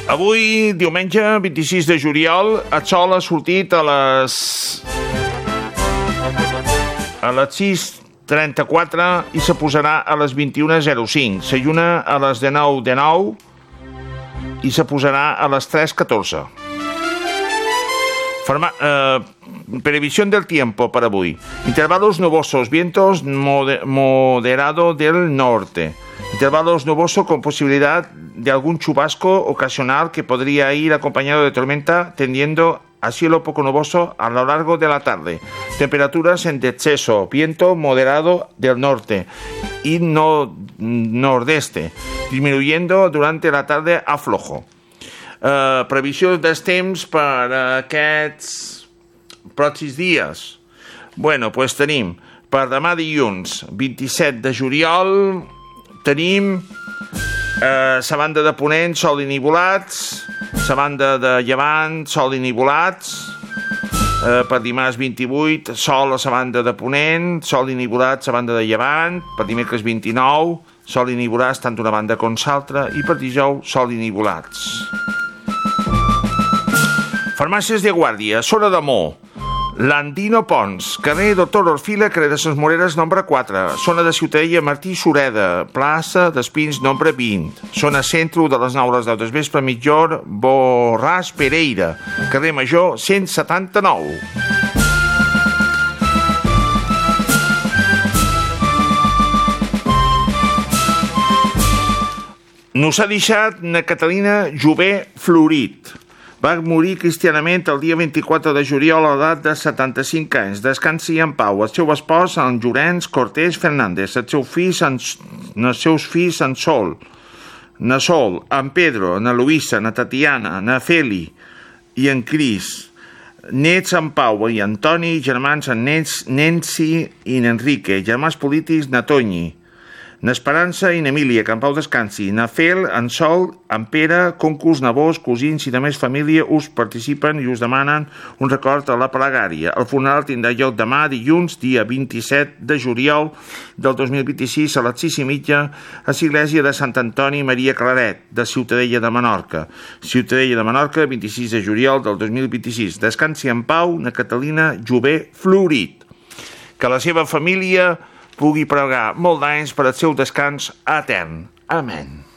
Avui, diumenge, 26 de juliol, el sol ha sortit a les 6:34 i se posarà a les 21:05. Se lluna a les 19:19 i se posarà a les 3:14. Previsión del tiempo para hoy. Intervalos nubosos, vientos moderado del norte. Intervalos nubosos con posibilidad de algún chubasco ocasional que podría ir acompañado de tormenta, tendiendo a cielo poco nuboso a lo largo de la tarde. Temperaturas en descenso, viento moderado del norte y nordeste, disminuyendo durante la tarde a flojo. Previsió dels temps per aquests pròxims dies. Bueno, doncs tenim per demà dilluns 27 de juliol tenim la banda de ponent, sol i nivolats, la banda de llevant, sol i nivolats, per dimarts 28, sol a la banda de ponent, sol i nivolats a la banda de llevant, per dimecres 29, sol i nivolats tant d'una banda com l'altra, i per dijous, sol i nivolats. Farmàcies de Guàrdia, Sora de Mó, Landino Pons, carrer Doctor Orfila, carrer de Ses Moreres, nombre 4, zona de Ciutadella Martí Sureda, plaça d'Espins, nombre 20, zona centre de les 9 a les 10 del vespre, Mitjor, Borràs Pereira, carrer Major 179. Nos ha deixat na Catalina Jové Florit. Va morir cristianament el dia 24 de juliol a l'edat de 75 anys. Descansi en pau. El seu espòs, en Llorenç Cortés Fernández. Els seus fills, en Sol, en Pedro, en Luisa, en Tatiana, en Feli i en Cris. Nets en Pau i Antoni, germans en Nancy i en Enrique. Germans polítics, na Toñi, n'Esperança i n'Emília, que en pau descansi, n'Afel, en Sol, en Pere, concurs, nabós, cosins i de més família us participen i us demanen un record a la pregària. El funeral tindrà lloc demà, dilluns, dia 27 de juliol del 2026, a les 6:30, a l'església de Sant Antoni Maria Claret, de Ciutadella de Menorca. Ciutadella de Menorca, 26 de juliol del 2026. Descansi en pau, na Catalina Jové Florit. Que la seva família pugui pregar molt d'anys per al seu descans etern. Amén.